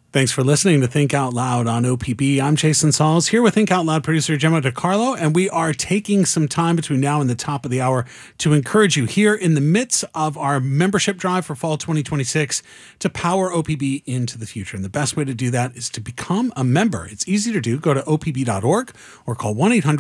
Thanks for listening to Think Out Loud on OPB. I'm Jason Sauls, here with Think Out Loud producer Gemma DiCarlo, and we are taking some time between now and the top of the hour to encourage you here in the midst of our membership drive for fall 2026 to power OPB into the future. And the best way to do that is to become a member. It's easy to do. Go to opb.org or call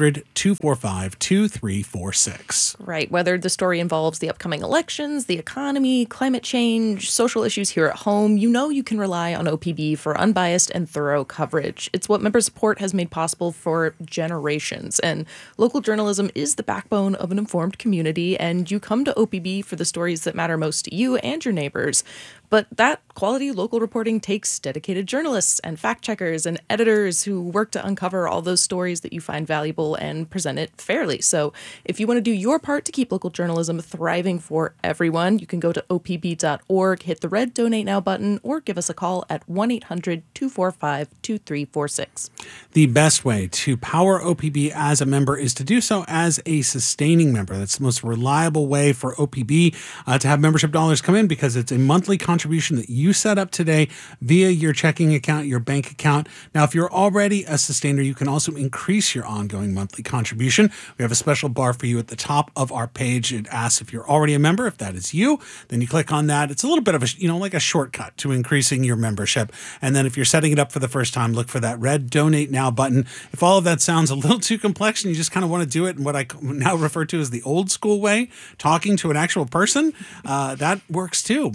1-800-245-2346. Right. Whether the story involves the upcoming elections, the economy, climate change, social issues here at home, you know you can rely on OPB for unbiased and thorough coverage. It's what member support has made possible for generations. And local journalism is the backbone of an informed community, and you come to OPB for the stories that matter most to you and your neighbors. But that quality local reporting takes dedicated journalists and fact checkers and editors who work to uncover all those stories that you find valuable and present it fairly. So if you want to do your part to keep local journalism thriving for everyone, you can go to opb.org, hit the red Donate Now button, or give us a call at 1-800-245-2346. The best way to power OPB as a member is to do so as a sustaining member. That's the most reliable way for OPB to have membership dollars come in, because it's a monthly contribution that you set up today via your checking account, your bank account. Now, if you're already a sustainer, you can also increase your ongoing monthly contribution. We have a special bar for you at the top of our page. It asks if you're already a member. If that is you, then you click on that. It's a little bit of a, like a shortcut to increasing your membership. And then if you're setting it up for the first time, look for that red Donate Now button. If all of that sounds a little too complex and you just kind of want to do it in what I now refer to as the old school way, talking to an actual person, that works too.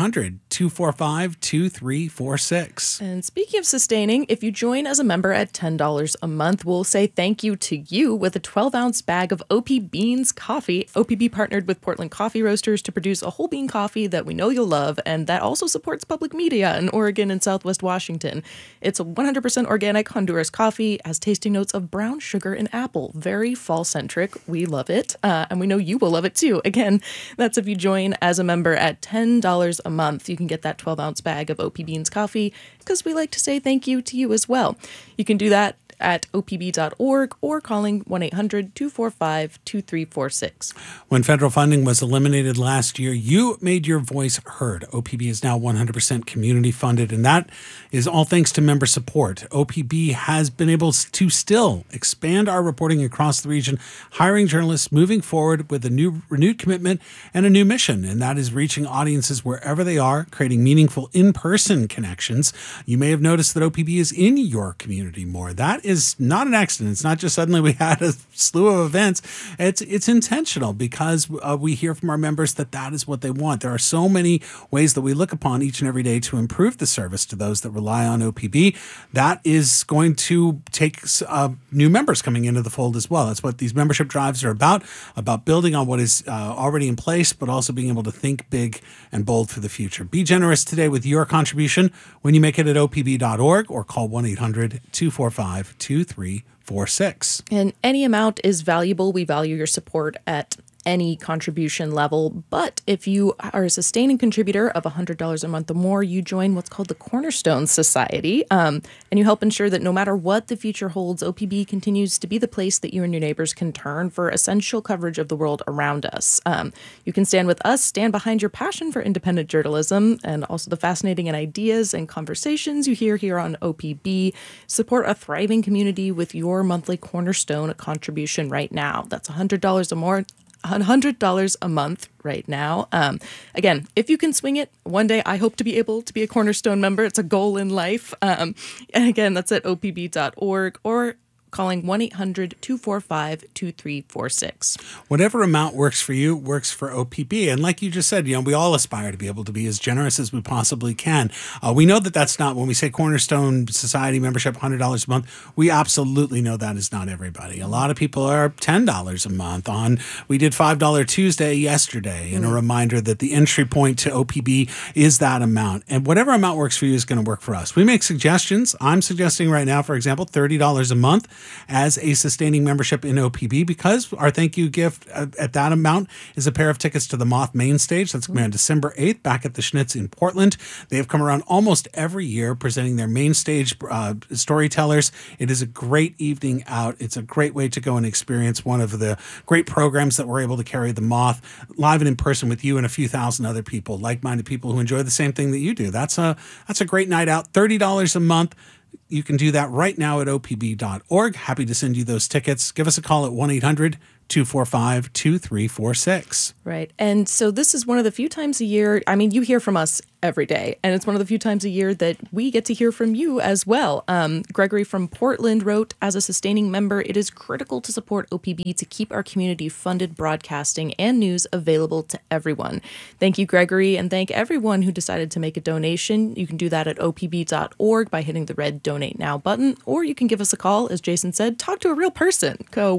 1-800-245-2346. And speaking of sustaining, if you join as a member at $10 a month, we'll say thank you to you with a 12-ounce bag of OP Beans coffee. OPB partnered with Portland Coffee Roasters to produce a whole bean coffee that we know you'll love, and that also supports public media in Oregon and Southwest Washington. It's a 100% organic Honduras coffee, has tasting notes of brown sugar and apple. Very fall-centric. We love it, and we know you will love it too. Again, that's if you join as a member at $10 a month. You can get that 12-ounce bag of OP Beans coffee, because we like to say thank you to you as well. You can do that at opb.org or calling 1-800-245-2346. When federal funding was eliminated last year, you made your voice heard. OPB is now 100% community funded, and that is all thanks to member support. OPB has been able to still expand our reporting across the region, hiring journalists, moving forward with a new renewed commitment and a new mission, and that is reaching audiences wherever they are, creating meaningful in-person connections. You may have noticed that OPB is in your community more. That is not an accident. It's not just suddenly we had a slew of events. It's intentional, because we hear from our members that is what they want. There are so many ways that we look upon each and every day to improve the service to those that rely on OPB. That is going to take new members coming into the fold as well. That's what these membership drives are about building on what is already in place, but also being able to think big and bold for the future. Be generous today with your contribution when you make it at opb.org or call 1-800-245-2346. And any amount is valuable. We value your support at any contribution level. But if you are a sustaining contributor of $100 a month or more, you join what's called the Cornerstone Society. And you help ensure that no matter what the future holds, OPB continues to be the place that you and your neighbors can turn for essential coverage of the world around us. You can stand with us, stand behind your passion for independent journalism, and also the fascinating ideas and conversations you hear here on OPB. Support a thriving community with your monthly Cornerstone contribution right now. That's $100 or more. $100 a month right now. Again, if you can swing it, one day I hope to be able to be a Cornerstone member. It's a goal in life. And again, that's at opb.org or calling 1-800-245-2346. Whatever amount works for you works for OPB. And like you just said, we all aspire to be able to be as generous as we possibly can. We know that that's not, when we say Cornerstone Society membership, $100 a month, we absolutely know that is not everybody. A lot of people are $10 a month on. We did $5 Tuesday yesterday, and a reminder that the entry point to OPB is that amount. And whatever amount works for you is going to work for us. We make suggestions. I'm suggesting right now, for example, $30 a month. as a sustaining membership in OPB, because our thank you gift at that amount is a pair of tickets to the Moth main stage. That's going to be on December 8th back at the Schnitz in Portland. They have come around almost every year presenting their main stage storytellers. It is a great evening out. It's a great way to go and experience one of the great programs that we're able to carry the Moth live and in person with you and a few thousand other people, like-minded people who enjoy the same thing that you do. That's a great night out. $30 a month. You can do that right now at opb.org. Happy to send you those tickets. Give us a call at 1-800-245-2346. Right. And so this is one of the few times a year, I mean, you hear from us every day, and it's one of the few times a year that we get to hear from you as well. Gregory from Portland wrote, as a sustaining member, it is critical to support OPB to keep our community-funded broadcasting and news available to everyone. Thank you, Gregory, and thank everyone who decided to make a donation. You can do that at opb.org by hitting the red Donate Now button, or you can give us a call, as Jason said, talk to a real person. Go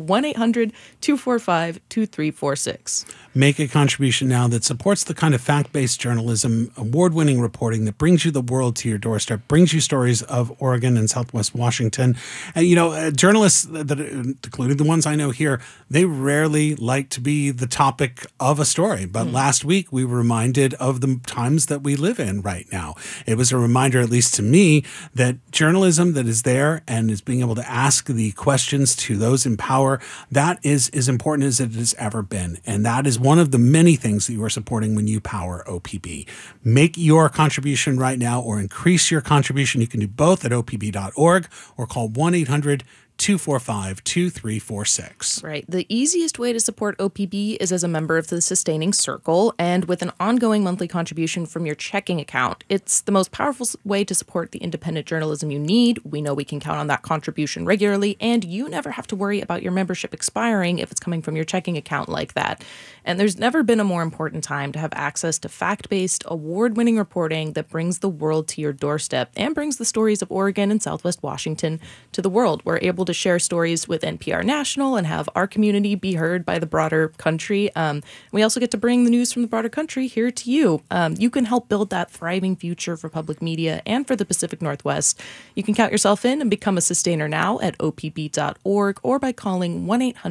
1-800-245-2346. Make a contribution now that supports the kind of fact-based journalism, award-winning reporting that brings you the world to your doorstep, brings you stories of Oregon and Southwest Washington. And, journalists, that, including the ones I know here, they rarely like to be the topic of a story. But last week, we were reminded of the times that we live in right now. It was a reminder, at least to me, that journalism that is there and is being able to ask the questions to those in power, that is as important as it has ever been. And that is one of the many things that you are supporting when you power OPB. Make your contribution right now or increase your contribution. You can do both at opb.org or call 1-800-245-2346. Right. The easiest way to support OPB is as a member of the Sustaining Circle and with an ongoing monthly contribution from your checking account. It's the most powerful way to support the independent journalism you need. We know we can count on that contribution regularly, and you never have to worry about your membership expiring if it's coming from your checking account like that. And there's never been a more important time to have access to fact-based, award-winning reporting that brings the world to your doorstep and brings the stories of Oregon and Southwest Washington to the world. We're able to share stories with NPR National and have our community be heard by the broader country. We also get to bring the news from the broader country here to you. You can help build that thriving future for public media and for the Pacific Northwest. You can count yourself in and become a sustainer now at opb.org or by calling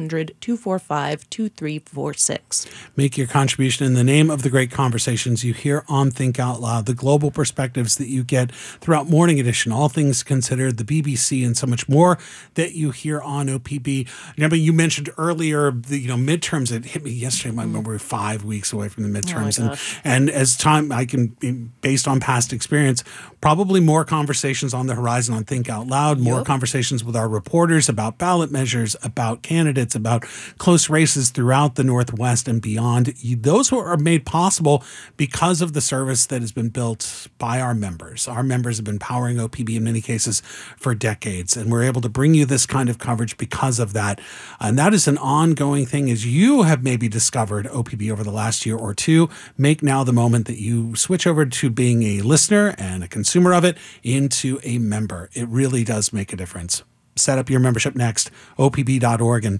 1-800-245-2346. Make your contribution in the name of the great conversations you hear on Think Out Loud, the global perspectives that you get throughout Morning Edition, All Things Considered, the BBC, and so much more that you hear on OPB. Remember, you mentioned earlier the midterms. It hit me yesterday. I remember we're 5 weeks away from the midterms, and as time, I can, based on past experience, probably more conversations on the horizon on Think Out Loud, more conversations with our reporters about ballot measures, about candidates, about close races throughout the Northwest and beyond. Those are made possible because of the service that has been built by our members. Our members have been powering OPB in many cases for decades, and we're able to bring you this kind of coverage because of that. And that is an ongoing thing. As you have maybe discovered OPB over the last year or two, make now the moment that you switch over to being a listener and a consumer of it into a member. It really does make a difference. Set up your membership next, opb.org and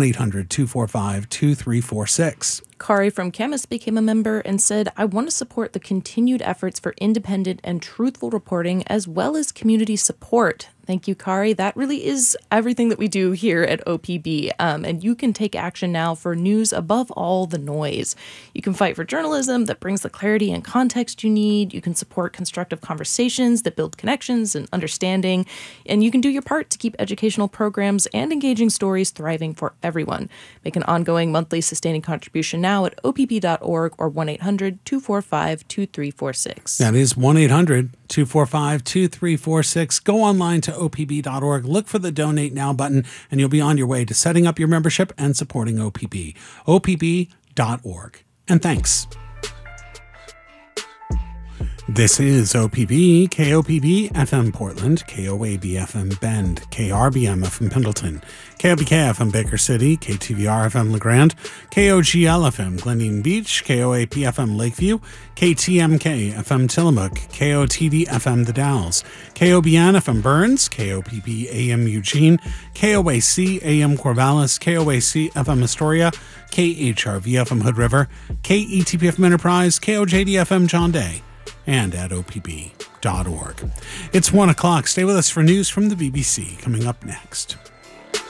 1-800-245-2346. Kari from Camas became a member and said, I want to support the continued efforts for independent and truthful reporting as well as community support. Thank you, Kari. That really is everything that we do here at OPB. And you can take action now for news above all the noise. You can fight for journalism that brings the clarity and context you need. You can support constructive conversations that build connections and understanding. And you can do your part to keep educational programs and engaging stories thriving for everyone. Make an ongoing monthly sustaining contribution now at opb.org or 1-800-245-2346. That is 1-800-245-2346. Go online to opb.org, look for the Donate Now button, and you'll be on your way to setting up your membership and supporting OPB. opb.org. And thanks. This is OPB, KOPB FM Portland, KOAB FM Bend, KRBM FM Pendleton, KOBK FM Baker City, KTVR FM LeGrand, KOGL FM Gleneen Beach, KOAP FM Lakeview, KTMK FM Tillamook, KOTD FM The Dalles, KOBN FM Burns, KOPB AM Eugene, KOAC AM Corvallis, KOAC FM Astoria, KHRV FM Hood River, KETP FM Enterprise, KOJD FM John Day, and at opb.org. It's 1 o'clock. Stay with us for news from the BBC coming up next.